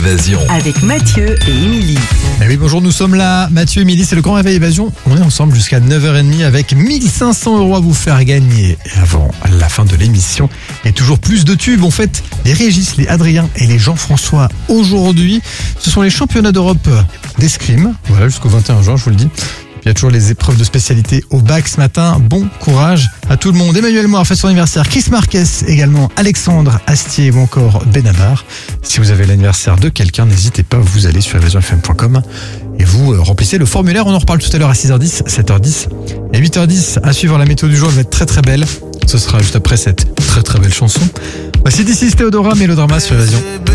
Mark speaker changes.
Speaker 1: Évasion.
Speaker 2: Avec Mathieu et Émilie.
Speaker 3: Eh oui, bonjour, nous sommes là. Mathieu, Émilie, c'est le Grand Réveil Évasion. On est ensemble jusqu'à 9h30 avec 1500 € à vous faire gagner avant la fin de l'émission. Et toujours plus de tubes. On fête les Régis, les Adrien et les Jean-François aujourd'hui. Ce sont les championnats d'Europe d'escrime. Voilà, jusqu'au 21 juin, je vous le dis. Il y a toujours les épreuves de spécialité au bac ce matin. Bon courage à tout le monde. Emmanuel Moir fête son anniversaire. Chris Marquez également. Alexandre Astier ou encore Benabar. Si vous avez l'anniversaire de quelqu'un, n'hésitez pas. Vous allez sur evasionfm.com et vous remplissez le formulaire. On en reparle tout à l'heure à 6h10, 7h10 et 8h10. À suivre la météo du jour. Elle va être très très belle. Ce sera juste après cette très très belle chanson. Voici This is Théodora Mélodrama sur Évasion.